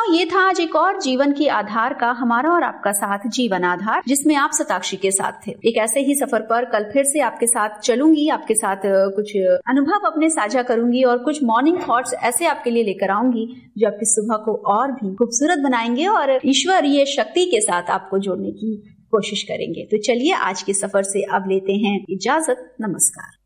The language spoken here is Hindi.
ये था आज एक और जीवन की आधार का हमारा और आपका साथ, जीवन आधार, जिसमें आप शताक्षी के साथ थे। एक ऐसे ही सफर पर कल फिर से आपके साथ चलूंगी, आपके साथ कुछ अनुभव अपने साझा करूंगी और कुछ मॉर्निंग थॉट्स ऐसे आपके लिए लेकर आऊंगी जो आपकी सुबह को और भी खूबसूरत बनाएंगे और ईश्वरीय शक्ति के साथ आपको जोड़ने की कोशिश करेंगे। तो चलिए आज के सफर से अब लेते हैं इजाजत। नमस्कार।